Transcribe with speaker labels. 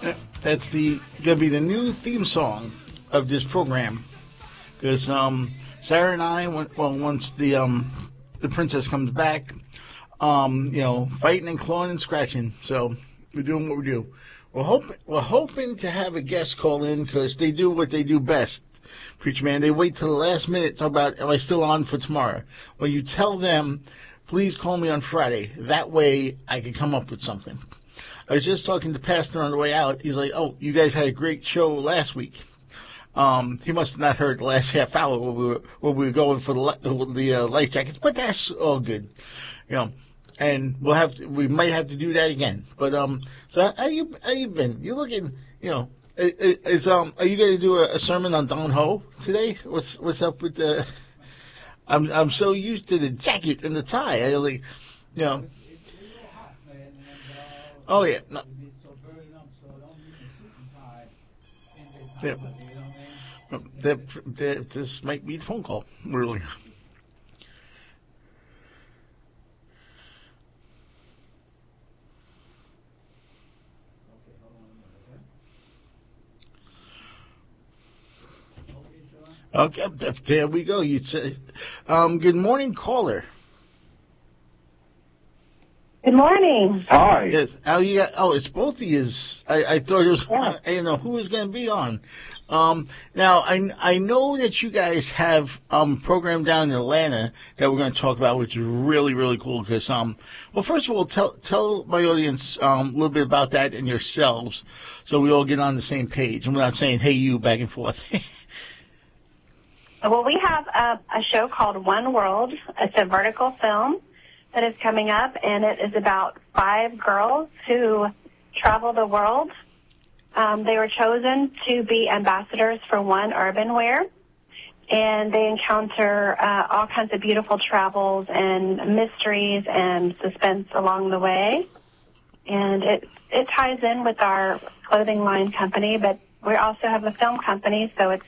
Speaker 1: That's gonna be the new theme song of this program. Because Sarah and I, once the princess comes back, fighting and clawing and scratching. So we're doing what we do. We're hoping to have a guest call in because they do what they do best. Preacher man, they wait till the last minute to talk about, am I still on for tomorrow? Well, you tell them, please call me on Friday. That way I can come up with something. I was just talking to Pastor on the way out. He's like, oh, you guys had a great show last week. He must have not heard the last half hour when we were going for the life jackets, but that's all good, And we might have to do that again. But so how you been? You looking, are you going to do a sermon on Don Ho today? What's up with the? I'm so used to the jacket and the tie. I like, Oh yeah. No. Yeah. This might be the phone call, really. Okay, there we go. You say, good morning, caller.
Speaker 2: Good morning.
Speaker 3: Hi.
Speaker 1: Yes. It's both of you. I thought it was. Yeah. I didn't know who was going to be on. Now I know that you guys have program down in Atlanta that we're going to talk about, which is really really cool. Because well, first of all, tell my audience a little bit about that and yourselves, so we all get on the same page. I'm not saying hey you back and forth.
Speaker 2: Well, we have a show called One World. It's a vertical film that is coming up, and it is about 5 girls who travel the world. They were chosen to be ambassadors for One Urban Wear, and they encounter all kinds of beautiful travels and mysteries and suspense along the way. And it ties in with our clothing line company, but we also have a film company, so it's